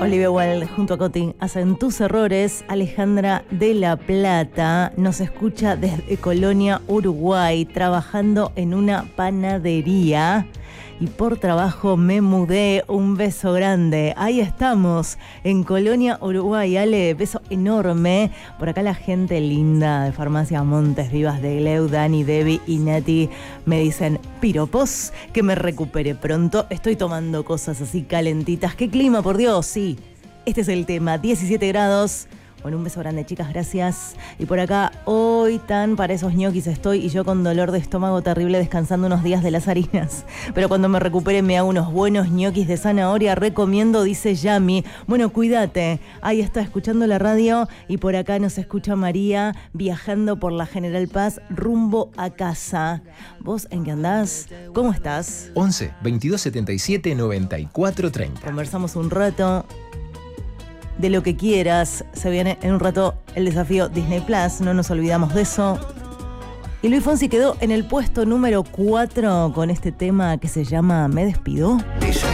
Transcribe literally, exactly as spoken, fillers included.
Olivia Wilde junto a Coti hacen Tus Errores. Alejandra de La Plata nos escucha desde Colonia, Uruguay, trabajando en una panadería. Y por trabajo me mudé. Un beso grande. Ahí estamos, en Colonia, Uruguay. Ale, beso enorme. Por acá la gente linda de Farmacia Montes Vivas de Gleu, Dani, Debbie y Nati me dicen piropos, que me recupere pronto. Estoy tomando cosas así calentitas. ¡Qué clima, por Dios! Sí, este es el tema. diecisiete grados. Bueno, un beso grande, chicas, gracias. Y por acá, hoy tan para esos ñoquis estoy y yo con dolor de estómago terrible descansando unos días de las harinas. Pero cuando me recupere me hago unos buenos ñoquis de zanahoria, recomiendo, dice Yami. Bueno, cuídate. Ahí está, escuchando la radio y por acá nos escucha María viajando por la General Paz rumbo a casa. ¿Vos en qué andás? ¿Cómo estás? once, veintidós, setenta y siete, noventa y cuatro, treinta. Conversamos un rato de lo que quieras. Se viene en un rato el desafío Disney Plus, no nos olvidamos de eso. Y Luis Fonsi quedó en el puesto número cuatro con este tema que se llama Me Despido.